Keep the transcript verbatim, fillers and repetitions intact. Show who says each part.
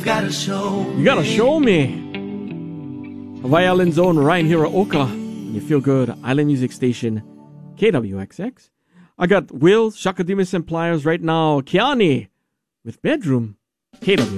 Speaker 1: gotta show
Speaker 2: You gotta show me. Violin Zone, Ryan Hiraoka. You feel good. Island Music Station, K W X X. I got Will, Shakadimas and Pliers right now. Kiani with Bedroom, K W